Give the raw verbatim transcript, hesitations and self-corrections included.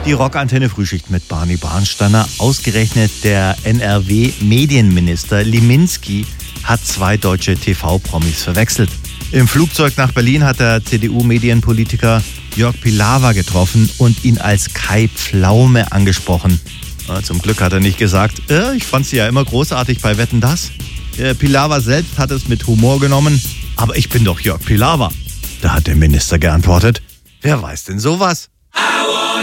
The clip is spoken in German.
Die Rockantenne Frühschicht mit Barney Barnsteiner. Ausgerechnet der N R W-Medienminister Liminski hat zwei deutsche T V-Promis verwechselt. Im Flugzeug nach Berlin hat der C D U-Medienpolitiker Jörg Pilawa getroffen und ihn als Kai Pflaume angesprochen. Zum Glück hat er nicht gesagt, äh, ich fand sie ja immer großartig bei Wetten, dass. Äh, Pilawa selbst hat es mit Humor genommen, aber ich bin doch Jörg Pilawa. Da hat der Minister geantwortet, wer weiß denn sowas?